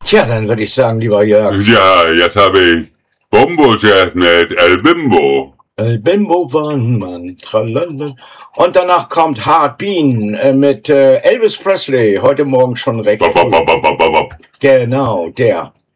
Tja, dann würde ich sagen, lieber Jörg. Ja, jetzt habe ich Bombo-Jazz mit El Bimbo. El Bimbo war ein Mann. Tralala. Und danach kommt Hard Bean mit Elvis Presley. Heute Morgen schon recht früh. Bop. Genau, der.